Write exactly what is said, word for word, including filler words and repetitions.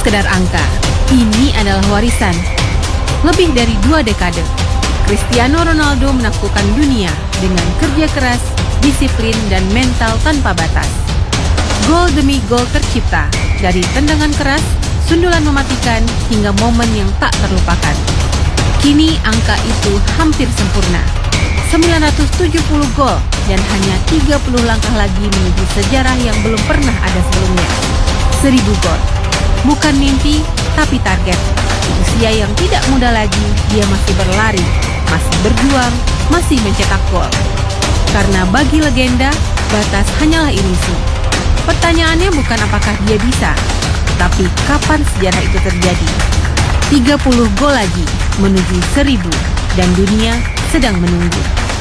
sekedar angka. Ini adalah warisan. Lebih dari dua dekade, Cristiano Ronaldo menaklukkan dunia dengan kerja keras, disiplin, dan mental tanpa batas. Gol demi gol tercipta, dari tendangan keras, sundulan mematikan, hingga momen yang tak terlupakan. Kini angka itu hampir sempurna. sembilan ratus tujuh puluh gol dan hanya tiga puluh langkah lagi menuju sejarah yang belum pernah ada sebelumnya. seribu gol. Bukan mimpi, tapi target. Di usia yang tidak muda lagi, dia masih berlari, masih berjuang, masih mencetak gol. Karena bagi legenda, batas hanyalah ilusi. Pertanyaannya bukan apakah dia bisa, tapi kapan sejarah itu terjadi. tiga puluh gol lagi menuju seribu, dan dunia sedang menunggu.